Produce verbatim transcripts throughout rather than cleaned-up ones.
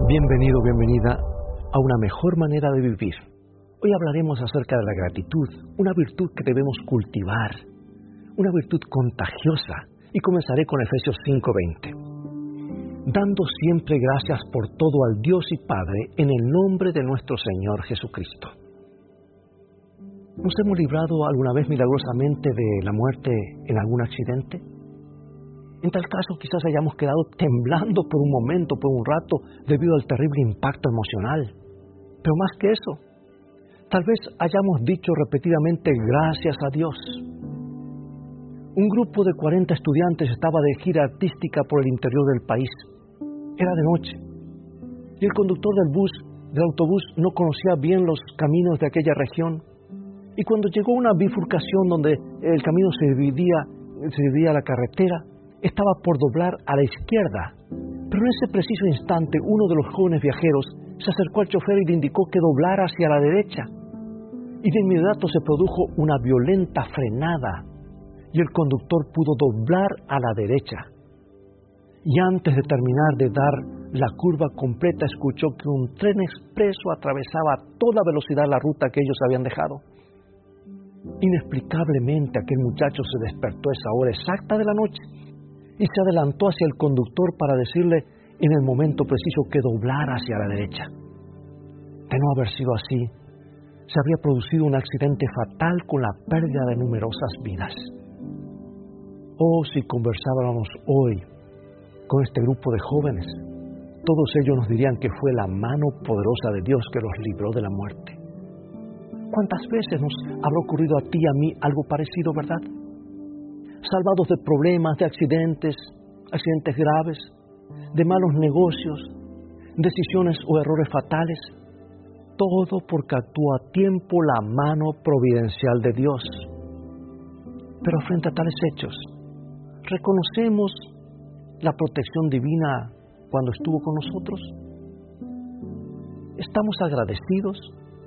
Bienvenido, bienvenida a una mejor manera de vivir. Hoy hablaremos acerca de la gratitud, una virtud que debemos cultivar, una virtud contagiosa, y comenzaré con Efesios cinco veinte. Dando siempre gracias por todo al Dios y Padre en el nombre de nuestro Señor Jesucristo. ¿Nos hemos librado alguna vez milagrosamente de la muerte en algún accidente? En tal caso, quizás hayamos quedado temblando por un momento, por un rato, debido al terrible impacto emocional. Pero más que eso, tal vez hayamos dicho repetidamente gracias a Dios. Un grupo de cuarenta estudiantes estaba de gira artística por el interior del país. Era de noche, y el conductor del bus, del autobús, no conocía bien los caminos de aquella región. Y cuando llegó a una bifurcación donde el camino se dividía, se dividía la carretera, estaba por doblar a la izquierda, pero en ese preciso instante uno de los jóvenes viajeros se acercó al chofer y le indicó que doblara hacia la derecha, y de inmediato se produjo una violenta frenada, y el conductor pudo doblar a la derecha. Y antes de terminar de dar la curva completa, escuchó que un tren expreso atravesaba a toda velocidad la ruta que ellos habían dejado. Inexplicablemente aquel muchacho se despertó a esa hora exacta de la noche, y se adelantó hacia el conductor para decirle en el momento preciso que doblara hacia la derecha. De no haber sido así, se habría producido un accidente fatal con la pérdida de numerosas vidas. Oh, si conversábamos hoy con este grupo de jóvenes, todos ellos nos dirían que fue la mano poderosa de Dios que los libró de la muerte. ¿Cuántas veces nos habrá ocurrido a ti y a mí algo parecido, verdad? Salvados de problemas, de accidentes, accidentes graves, de malos negocios, decisiones o errores fatales, todo porque actúa a tiempo la mano providencial de Dios. Pero frente a tales hechos, ¿reconocemos la protección divina cuando estuvo con nosotros? ¿Estamos agradecidos?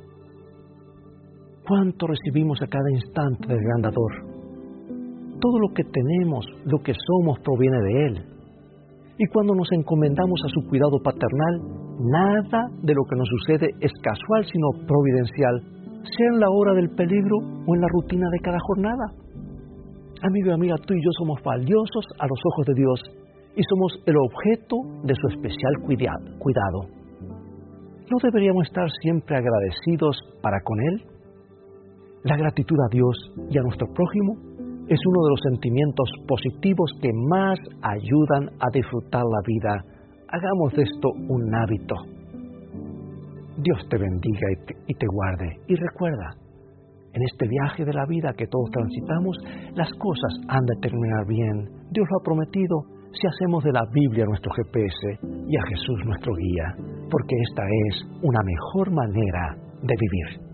¿Cuánto recibimos a cada instante del gran dador? Todo lo que tenemos, lo que somos, proviene de Él. Y cuando nos encomendamos a su cuidado paternal, nada de lo que nos sucede es casual, sino providencial, sea en la hora del peligro o en la rutina de cada jornada. Amigo y amiga, tú y yo somos valiosos a los ojos de Dios y somos el objeto de su especial cuidado. ¿No deberíamos estar siempre agradecidos para con Él? La gratitud a Dios y a nuestro prójimo es uno de los sentimientos positivos que más ayudan a disfrutar la vida. Hagamos de esto un hábito. Dios te bendiga y te, y te guarde. Y recuerda, en este viaje de la vida que todos transitamos, las cosas han de terminar bien. Dios lo ha prometido si hacemos de la Biblia nuestro G P S y a Jesús nuestro guía, porque esta es una mejor manera de vivir.